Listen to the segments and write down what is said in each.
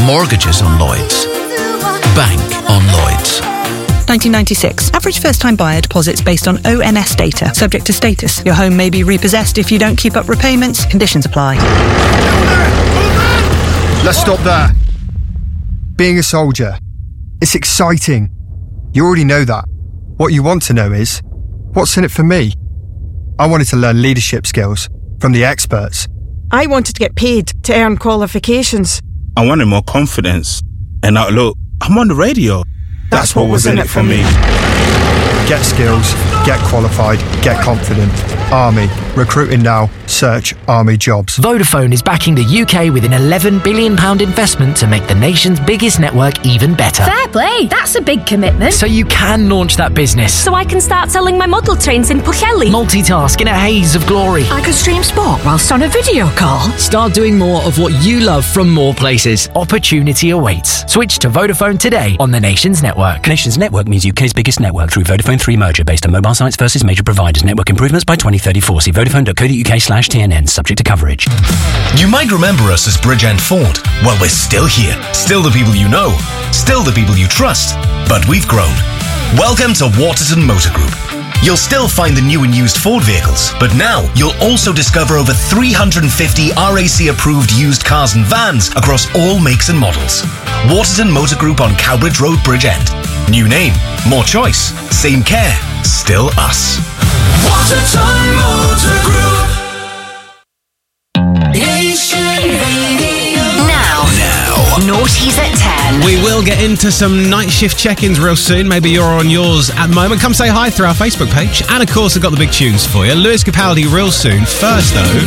Mortgages on Lloyds. Bank on Lloyds. 1996. Average first-time buyer deposits based on ONS data. Subject to status. Your home may be repossessed if you don't keep up repayments. Conditions apply. Let's stop there. Being a soldier, it's exciting. You already know that. What you want to know is, what's in it for me? I wanted to learn leadership skills from the experts. I wanted to get paid to earn qualifications. I wanted more confidence. And now look, I'm on the radio. That's what was in it for me. Get skills, get qualified, get confident. Army. Recruiting now. Search Army Jobs. Vodafone is backing the UK with an £11 billion investment to make the nation's biggest network even better. Fair play, that's a big commitment. So you can launch that business. So I can start selling my model trains in Pwllheli. Multitask in a haze of glory. I could stream sport whilst on a video call. Start doing more of what you love from more places. Opportunity awaits. Switch to Vodafone today on the nation's network. Nation's network means UK's biggest network through Vodafone 3 merger based on mobile sites versus major providers. Network improvements by 2034. See vodafone.co.uk/TNN, subject to coverage. You might remember us as Bridgend Ford. Well, we're still here. Still the people you know. Still the people you trust. But we've grown. Welcome to Waterton Motor Group. You'll still find the new and used Ford vehicles, but now you'll also discover over 350 RAC-approved used cars and vans across all makes and models. Waterton Motor Group on Cowbridge Road, Bridgend. New name, more choice, same care, still us. Waterton Motor Group. Nation Radio. Now. Naughties at 10. We will get into some night shift check-ins real soon. Maybe you're on yours at the moment. Come say hi through our Facebook page. And of course, I've got the big tunes for you. Lewis Capaldi real soon. First, though,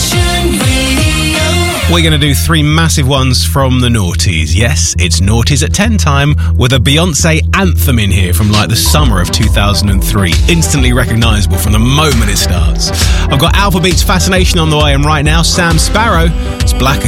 we're going to do 3 massive ones from the noughties. Yes, it's Naughties at 10 time with a Beyonce anthem in here from like the summer of 2003. Instantly recognisable from the moment it starts. I've got Alpha Beats Fascination on the way, and right now, Sam Sparro. It's Black